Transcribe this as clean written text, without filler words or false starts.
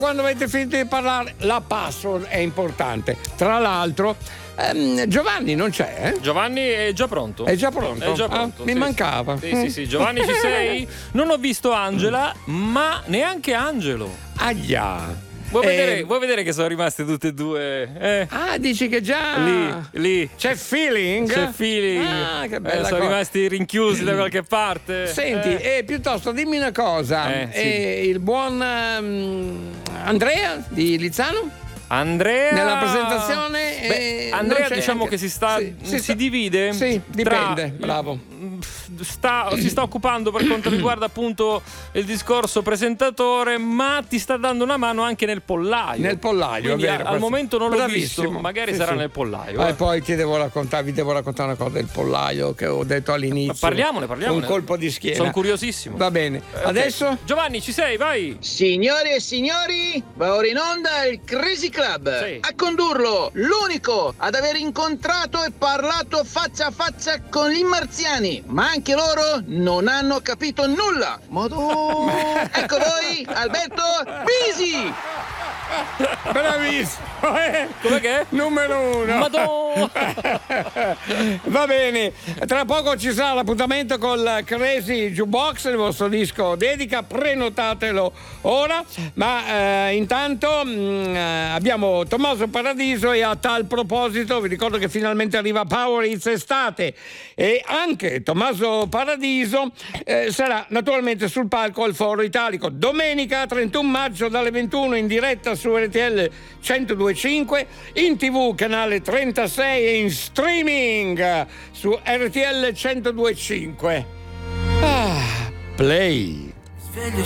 Quando avete finito di parlare, la password è importante. Tra l'altro, Giovanni non c'è? Giovanni è già pronto. È già pronto? È già pronto. Mi mancava. Sì. Giovanni, ci sei? Non ho visto Angela, ma neanche Angelo. Aia. Vuoi vedere che sono rimaste tutte e due? Ah, dici che già Lì. C'è feeling? Ah, che bella sono rimasti rinchiusi da qualche parte. Senti, piuttosto dimmi una cosa. Sì. Il buon Andrea di Lizzano? Andrea nella presentazione Andrea diciamo che si divide. Sì, dipende, bravo. Si sta occupando per quanto riguarda appunto il discorso presentatore, ma ti sta dando una mano anche nel pollaio. Nel pollaio, quindi, è vero. Al momento non l'ho Bravissimo. visto, magari sarà nel pollaio. E poi vi devo raccontare una cosa del pollaio che ho detto all'inizio. Parliamone. Un colpo di schiena. Sono curiosissimo. Va bene. Okay. Adesso? Giovanni, ci sei? Vai. Signori e signori, va ora in onda il Crazy Club. Sì. A condurlo, l'unico ad aver incontrato e parlato faccia a faccia con gli marziani, ma anche loro non hanno capito nulla. Ecco voi, Alberto Bisi. Bravissimo. Com'è che è? Numero 1. Madonna. Va bene, tra poco ci sarà l'appuntamento col Crazy Jukebox, il vostro disco dedica, prenotatelo ora, ma intanto abbiamo Tommaso Paradiso e a tal proposito vi ricordo che finalmente arriva Power Hits Estate e anche Tommaso Paradiso sarà naturalmente sul palco al Foro Italico domenica 31 maggio dalle 21 in diretta su RTL 102.5, in TV canale 36 e in streaming su RTL 102.5. Play.